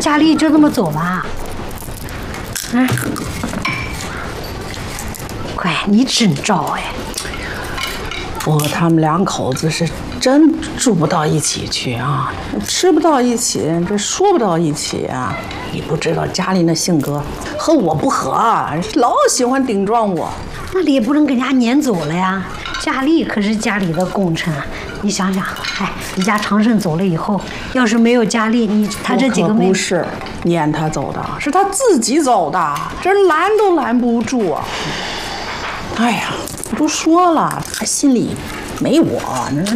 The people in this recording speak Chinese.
佳丽就这么走了？嗯，乖，你真招哎！ 不过他们两口子是真住不到一起去啊，吃不到一起，这说不到一起啊。你不知道佳丽那性格和我不合啊，老喜欢顶撞我。 那你也不能跟人家撵走了呀。佳丽可是家里的功臣，你想想，哎，你家长胜走了以后，要是没有佳丽，他这几个妹不是撵他走的，是他自己走的，这拦都拦不住啊。哎呀，我都说了，他心里没我，